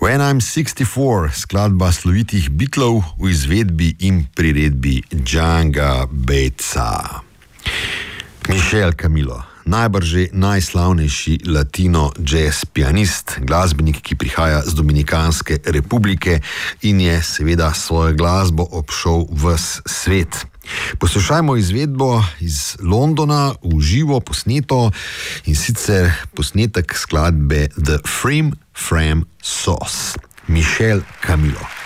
When I'm 64, skladba slovitih Beatlov v izvedbi in priredbi Django Batesa. Michel Camilo, najbrž že najslavnejši latino jazz pianist, glasbenik, ki prihaja z Dominikanske republike in je seveda svojo glasbo obšel ves svet. Poslušajmo izvedbo iz Londona v živo posneto, in sicer posnetek skladbe The Frim Fram Sauce. Michel Camilo.